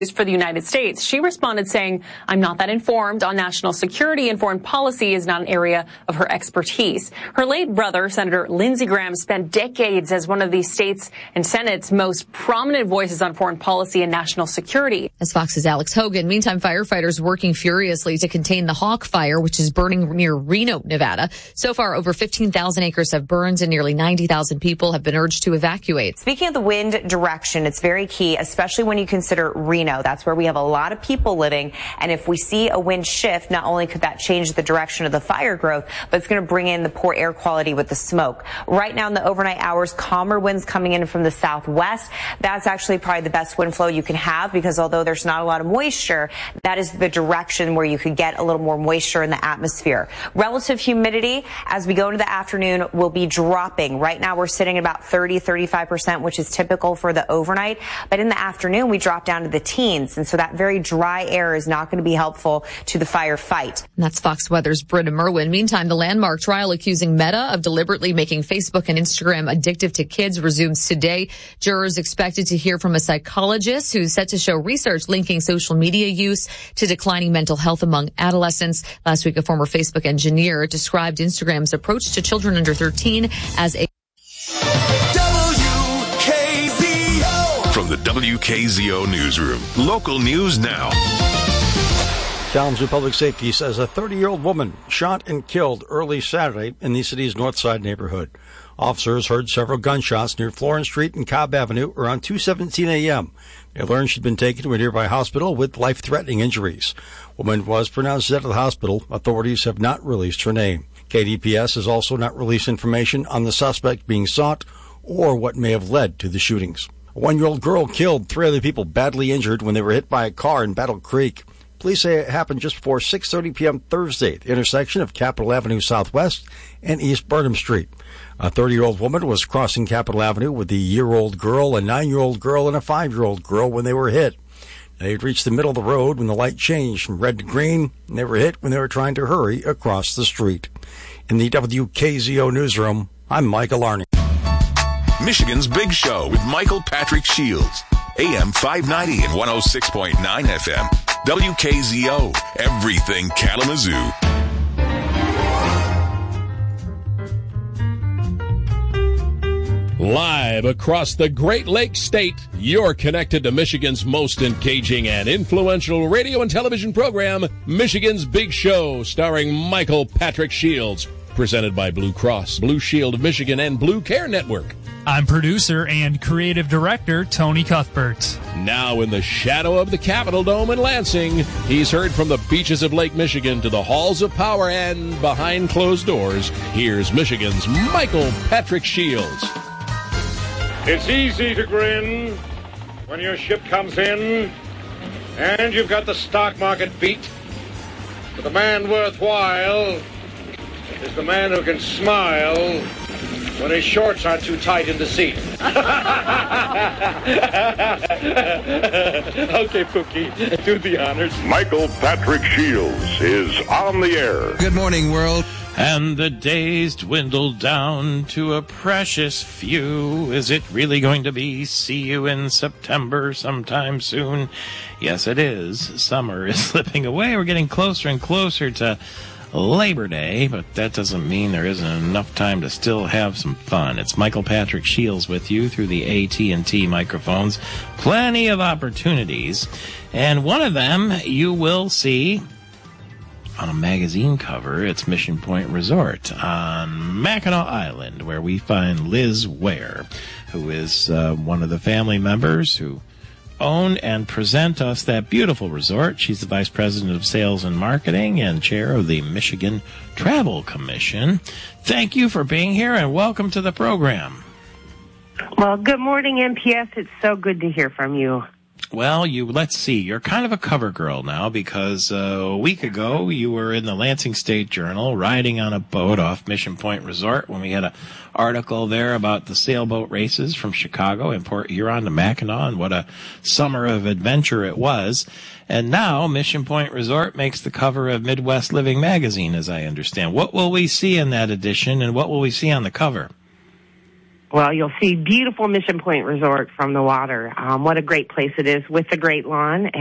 for the United States. She responded saying, "I'm not that informed on national security, and foreign policy is not an area of her expertise." Her late brother, Senator Lindsey Graham, spent decades as one of the state's and Senate's most prominent voices on foreign policy and national security. As Fox's Alex Hogan. Meantime, firefighters working furiously to contain the Hawk Fire, which is burning near Reno, Nevada. So far, over 15,000 acres have burned and nearly 90,000 people have been urged to evacuate. Speaking of the wind direction, it's very key, especially when you consider Reno. That's where we have a lot of people living. And if we see a wind shift, not only could that change the direction of the fire growth, but it's going to bring in the poor air quality with the smoke. Right now in the overnight hours, calmer winds coming in from the southwest. That's actually probably the best wind flow you can have, because although there's not a lot of moisture, that is the direction where you could get a little more moisture in the atmosphere. Relative humidity as we go into the afternoon will be dropping. Right now we're sitting at about 30-35%, which is typical for the overnight. But in the afternoon, we drop down to the teens. And so that very dry air is not going to be helpful to the firefight. And that's Fox Weather's Britta Merwin. Meantime, the landmark trial accusing Meta of deliberately making Facebook and Instagram addictive to kids resumes today. Jurors expected to hear from a psychologist who's set to show research linking social media use to declining mental health among adolescents. Last week, a former Facebook engineer described Instagram's approach to children under 13 as a From the WKZO Newsroom, local news now. Kalamazoo Public Safety says a 30-year-old woman shot and killed early Saturday in the city's North Side neighborhood. Officers heard several gunshots near Florence Street and Cobb Avenue around 2:17 a.m. They learned she'd been taken to a nearby hospital with life-threatening injuries. Woman was pronounced dead at the hospital. Authorities have not released her name. KDPS has also not released information on the suspect being sought or what may have led to the shootings. A 1-year-old girl killed 3 other people badly injured when they were hit by a car in Battle Creek. Police say it happened just before 6:30 p.m. Thursday at the intersection of Capitol Avenue Southwest and East Burnham Street. A 30-year-old woman was crossing Capitol Avenue with a year-old girl, a 9-year-old girl, and a 5-year-old girl when they were hit. They had reached the middle of the road when the light changed from red to green, and they were hit when they were trying to hurry across the street. In the WKZO newsroom, I'm Michael Arney. Michigan's Big Show with Michael Patrick Shields. AM 590 and 106.9 FM. WKZO. Everything Kalamazoo. Live across the Great Lakes State, you're connected to Michigan's most engaging and influential radio and television program, Michigan's Big Show, starring Michael Patrick Shields. Presented by Blue Cross, Blue Shield of Michigan, and Blue Care Network. I'm producer and creative director Tony Cuthbert. Now in the shadow of the Capitol Dome in Lansing, he's heard from the beaches of Lake Michigan to the halls of power and behind closed doors. Here's Michigan's Michael Patrick Shields. It's easy to grin when your ship comes in and you've got the stock market beat. But the man worthwhile is the man who can smile when his shorts aren't too tight in the seat. Okay, Pookie, do the honors. Michael Patrick Shields is on the air. Good morning, world. And the days dwindle down to a precious few. Is it really going to be see you in September sometime soon? Yes, it is. Summer is slipping away. We're getting closer and closer to Labor Day, but that doesn't mean there isn't enough time to still have some fun. It's Michael Patrick Shields with you through the AT&T microphones. Plenty of opportunities, and one of them you will see on a magazine cover. It's Mission Point Resort on Mackinac Island, where we find Liz Ware, who is one of the family members who own and present us that beautiful resort. She's the Vice President of Sales and Marketing and Chair of the Michigan Travel Commission. Thank you for being here and welcome to the program. Well, good morning, MPS. It's so good to hear from you. Well, let's see. You're kind of a cover girl now because a week ago you were in the Lansing State Journal riding on a boat off Mission Point Resort when we had an article there about the sailboat races from Chicago and Port Huron to Mackinac and what a summer of adventure it was. And now Mission Point Resort makes the cover of Midwest Living magazine, as I understand. What will we see in that edition and what will we see on the cover? Well, you'll see beautiful Mission Point Resort from the water. What a great place it is with the Great Lawn.